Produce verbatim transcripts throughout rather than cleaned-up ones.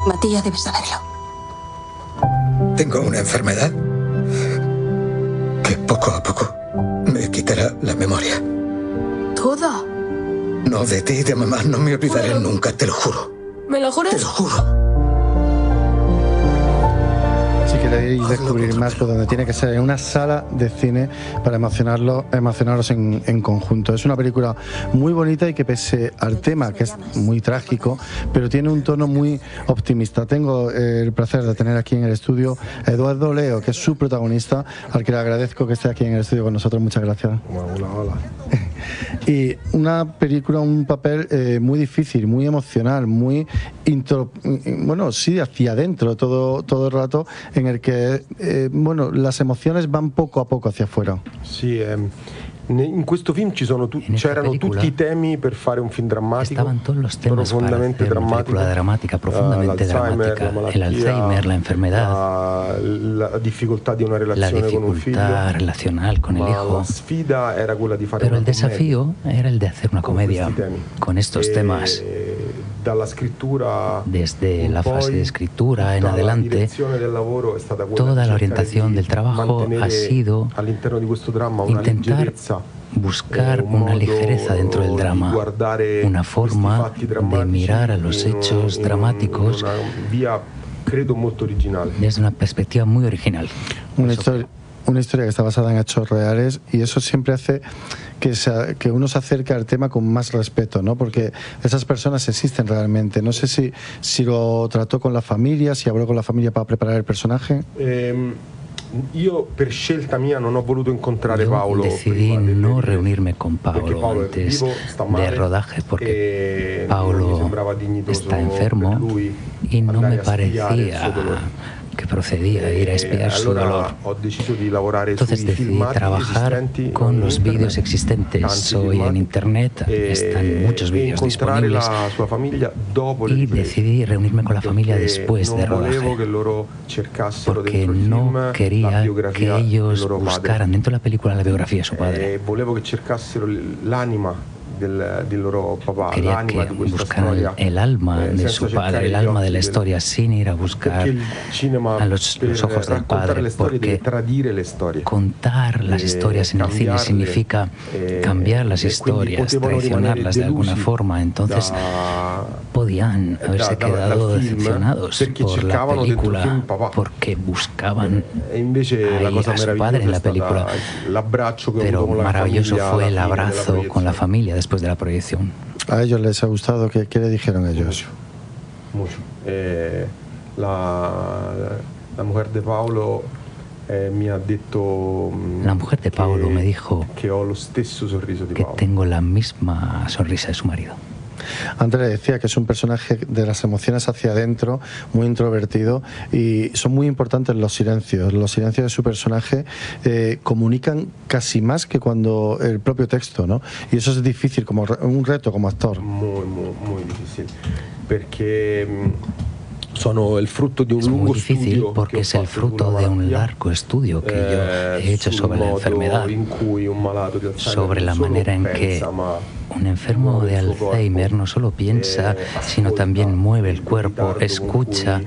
Matías debe saberlo. Tengo una enfermedad que poco a poco me quitará la memoria. ¿Toda? No, de ti y de mamá no me olvidaré Bueno. nunca, te lo juro. ¿Me lo juras? Te lo juro. Si queréis descubrir más, pues donde tiene que ser en una sala de cine para emocionarlo, emocionaros en, en conjunto. Es una película muy bonita y que pese al tema, que es muy trágico, pero tiene un tono muy optimista. Tengo eh, el placer de tener aquí en el estudio a Eduardo Leo, que es su protagonista, al que le agradezco que esté aquí en el estudio con nosotros. Muchas gracias. Hola, hola. Y una película, un papel eh, muy difícil, muy emocional, muy intro, bueno, sí, hacia adentro todo, todo el rato, en el que eh, bueno, las emociones van poco a poco hacia afuera. Sì, ehm, ne- in questo film ci sono tu- En esta c'erano película tutti i temi per fare un film drammatico, estaban todos los temas para profondamente hacer una drammatico, película dramática, profundamente eh, l'Alzheimer, dramática. la El malattia, Alzheimer, la enfermedad, la, la difficoltà di una la relazione con un figlio, dificultad relacional con el ma hijo. la sfida era quella di fare Pero una el desafío era el de hacer una con comedia questi temi. con estos E temas. dalla scrittura Desde in la fase poi, de escritura en tutta la adelante, direzione del lavoro è stata quella toda di la cercare orientación di del trabajo mantenere ha sido all'interno di questo dramma una intentar leggerezza, buscar eh, un una modo ligereza dentro del di drama, guardare una questi forma fatti de drammatici mirar a los in- hechos in- dramáticos in una via credo molto originale. desde una perspectiva muy original. Una Eso historia, una historia que está basada en hechos reales, y eso siempre hace que, se, que uno se acerque al tema con más respeto, ¿no? Porque esas personas existen realmente. No sé si, si lo trató con la familia, si habló con la familia para preparar el personaje. Ehm, io per scelta mia non ho voluto incontrare Yo Paolo decidí prima del- no reunirme con perché Paolo Paolo è antes vivo, sta del male, rodaje e porque non mi Paolo sembrava dignitoso está per enfermo lui y no andare me a spiare il parecía suo dolore. que procedía ir a espiar su allora dolor. ho deciso di lavorare Entonces sui decidí filmati trabajar esistenti con in los internet, vídeos existentes. tanti Hoy en filmati, internet e- están muchos e vídeos incontrare disponibles la sua famiglia dopo le y riprese, decidí reunirme con la familia perché después de non volevo rodaje che loro cercassero porque dentro il no film la quería que biografia del ellos loro padre. buscaran dentro de la película la biografía de su Eh, padre. volevo che cercassero l'anima del, del loro papà, Quería l'anima que di questa buscaran storia, el alma eh, de senza su cercare padre, el gli alma de occhi la del- historia, sin ir a buscar perché il cinema a los, per los ojos del raccontare padre, le storie deve porque tradire le storie. contar las Eh, historias en el cine cambiarle, significa eh, cambiar las e quindi historias, potevano rimanere traicionarlas de alguna delusi forma. Entonces da- podían haberse da- da- quedado dal film, decepcionados perché por la cercavano dentro il película film papà. porque buscaban E invece la ahí cosa a su padre meravigliosa en è la stata película. l'abbraccio che ho Pero avuto con la maravilloso famiglia fue alla el fine della abrazo con la proiezione. familia después de la proyección. A ellos les ha gustado. ¿Qué, qué le dijeron ellos? Mucho. Eh, la, la mujer de Paolo eh, mi ha detto mm, La mujer de Paolo che- me dijo che ho lo stesso sorriso di que Paolo. tengo la misma sonrisa de su marido. Antes le decía que es un personaje de las emociones hacia adentro, muy introvertido, y son muy importantes los silencios. Los silencios de su personaje eh, comunican casi más que cuando el propio texto, ¿no? Y eso es difícil, como re- un reto como actor. Muy, muy, muy difícil. Perché mm, sono il frutto di un Es lungo muy difícil studio che porque ho es el fatto fruto sulla de un malattia, largo estudio que yo eh, he hecho sul sobre la modo enfermedad, in cui un malato di Alzheimer sobre la non solo manera en que pensa, ma un enfermo de Alzheimer no solo piensa, sino también mueve el cuerpo, escucha,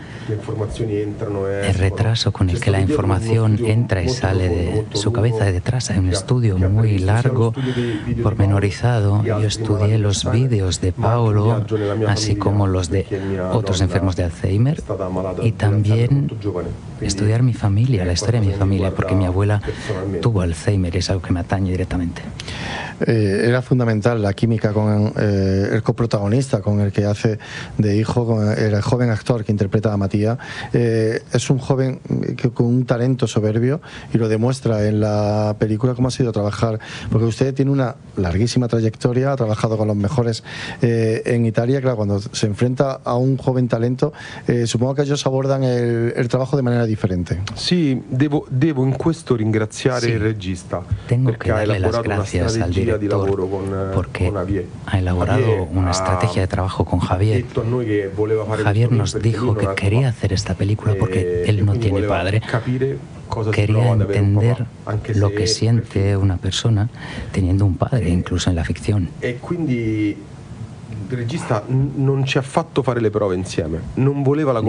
el retraso con el que la información entra y sale de su cabeza de detrás. Hay un estudio muy largo, pormenorizado. Yo estudié los vídeos de Paolo, así como los de otros enfermos de Alzheimer, y también estudiar mi familia, la historia de mi familia, porque mi abuela tuvo Alzheimer y es algo que me atañe directamente. Eh, era fundamental la química con eh, el coprotagonista, con el que hace de hijo, con el joven actor que interpreta a Matías. Eh, es un joven que, con un talento soberbio, y lo demuestra en la película. ¿Cómo ha sido trabajar? Porque usted tiene una larguísima trayectoria, ha trabajado con los mejores eh, en Italia. Claro, cuando se enfrenta a un joven talento, eh, supongo que ellos abordan el, el trabajo de manera differente. Sì, devo, devo in questo ringraziare Sì, il regista, tengo perché que ha darle las elaborato una gracias al strategia di lavoro director con, porque con Javier. ha elaborado Javier una ha estrategia de trabajo con Javier. detto a noi che voleva fare Javier questo nos film perché dijo lui que non ha quería papà. hacer esta película porque Eh, él e no quindi tiene voleva padre. capire cosa si Quería prova ad avere un entender papà, anche lo se que siente una persona teniendo un padre, incluso en la ficción. E quindi il regista n- non ci ha fatto fare le prove insieme, non voleva la